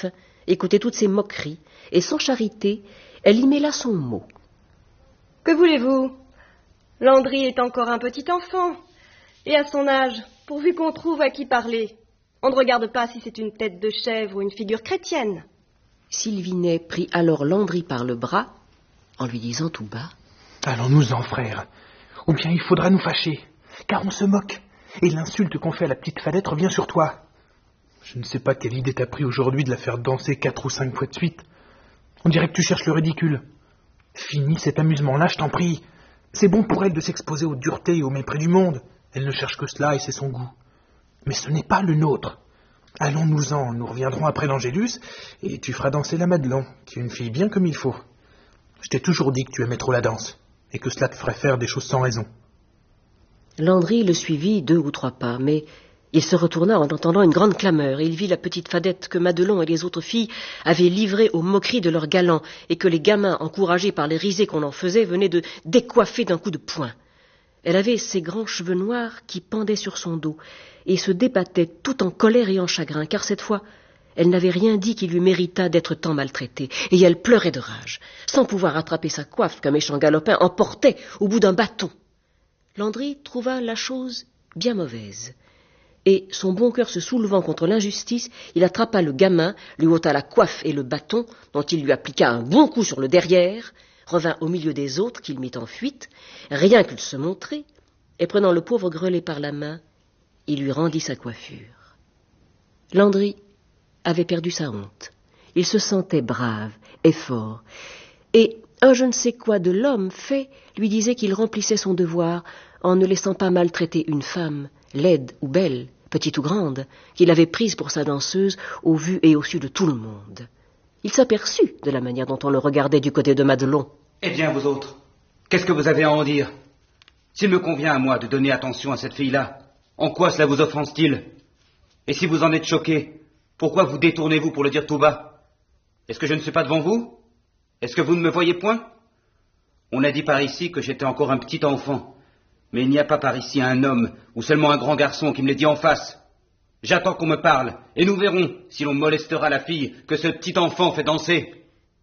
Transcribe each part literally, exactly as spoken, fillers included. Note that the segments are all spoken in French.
coiffe, écoutait toutes ces moqueries, et sans charité, elle y mêla son mot. Que voulez-vous? Landry est encore un petit enfant, et à son âge, pourvu qu'on trouve à qui parler, on ne regarde pas si c'est une tête de chèvre ou une figure chrétienne. Sylvinet prit alors Landry par le bras, en lui disant tout bas: Allons-nous-en, frère, ou bien il faudra nous fâcher, car on se moque, et l'insulte qu'on fait à la petite Fadette revient sur toi. Je ne sais pas quelle idée t'as pris aujourd'hui de la faire danser quatre ou cinq fois de suite. On dirait que tu cherches le ridicule. Finis cet amusement-là, je t'en prie. C'est bon pour elle de s'exposer aux duretés et au mépris du monde. Elle ne cherche que cela et c'est son goût. Mais ce n'est pas le nôtre. Allons-nous-en, nous reviendrons après l'Angélus, et tu feras danser la Madelon, qui est une fille bien comme il faut. Je t'ai toujours dit que tu aimais trop la danse, et que cela te ferait faire des choses sans raison. Landry le suivit deux ou trois pas, mais il se retourna en entendant une grande clameur, et il vit la petite Fadette que Madelon et les autres filles avaient livrée aux moqueries de leurs galants, et que les gamins, encouragés par les risées qu'on en faisait, venaient de décoiffer d'un coup de poing. Elle avait ses grands cheveux noirs qui pendaient sur son dos, et se débattait tout en colère et en chagrin, car cette fois, elle n'avait rien dit qui lui méritât d'être tant maltraitée, et elle pleurait de rage, sans pouvoir attraper sa coiffe qu'un méchant galopin emportait au bout d'un bâton. Landry trouva la chose bien mauvaise, et son bon cœur se soulevant contre l'injustice, il attrapa le gamin, lui ôta la coiffe et le bâton, dont il lui appliqua un bon coup sur le derrière, revint au milieu des autres qu'il mit en fuite, rien qu'il se montrait, et prenant le pauvre Grelet par la main, il lui rendit sa coiffure. Landry avait perdu sa honte. Il se sentait brave et fort, et un je ne sais quoi de l'homme fait lui disait qu'il remplissait son devoir en ne laissant pas maltraiter une femme, laide ou belle, petite ou grande, qu'il avait prise pour sa danseuse au vu et au su de tout le monde. Il s'aperçut de la manière dont on le regardait du côté de Madelon. Eh bien, vous autres, qu'est-ce que vous avez à en dire? S'il me convient à moi de donner attention à cette fille-là, en quoi cela vous offense-t-il? Et si vous en êtes choqué, pourquoi vous détournez-vous pour le dire tout bas? Est-ce que je ne suis pas devant vous? Est-ce que vous ne me voyez point? On a dit par ici que j'étais encore un petit enfant, mais il n'y a pas par ici un homme ou seulement un grand garçon qui me l'ait dit en face. J'attends qu'on me parle, et nous verrons si l'on molestera la fille que ce petit enfant fait danser.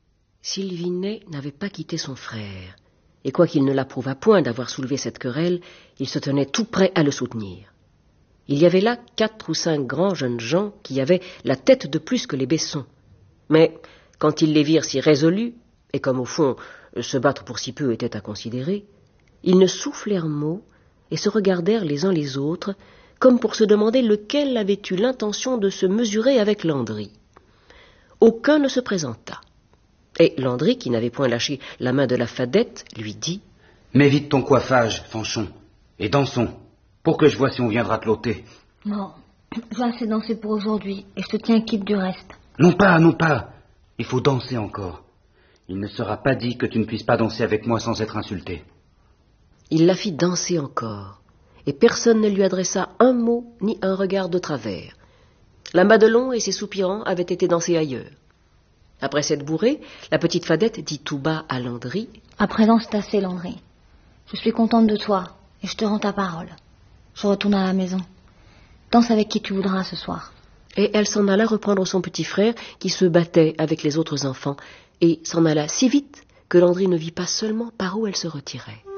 Sylvinet n'avait pas quitté son frère, et quoiqu'il ne l'approuvât point d'avoir soulevé cette querelle, il se tenait tout prêt à le soutenir. Il y avait là quatre ou cinq grands jeunes gens qui avaient la tête de plus que les Besson. Mais quand ils les virent si résolus, et comme au fond se battre pour si peu était à considérer, ils ne soufflèrent mot et se regardèrent les uns les autres, comme pour se demander lequel avait eu l'intention de se mesurer avec Landry. Aucun ne se présenta. Et Landry, qui n'avait point lâché la main de la Fadette, lui dit: « Mets vite ton coiffage, Fanchon, et dansons, pour que je vois si on viendra te l'ôter. » Non, j'ai assez dansé pour aujourd'hui, et je te tiens quitte du reste. Non pas, non pas, il faut danser encore. Il ne sera pas dit que tu ne puisses pas danser avec moi sans être insulté. Il la fit danser encore, et personne ne lui adressa un mot ni un regard de travers. La Madelon et ses soupirants avaient été dansés ailleurs. Après cette bourrée, la petite Fadette dit tout bas à Landry: « À présent, c'est assez, Landry. Je suis contente de toi, et je te rends ta parole. Je retourne à la maison. Danse avec qui tu voudras ce soir. » Et elle s'en alla reprendre son petit frère, qui se battait avec les autres enfants, et s'en alla si vite que Landry ne vit pas seulement par où elle se retirait.